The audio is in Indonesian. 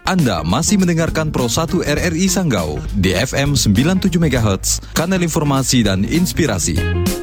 Anda masih mendengarkan Pro 1 RRI Sanggau di FM 97 MHz, kanal informasi dan inspirasi.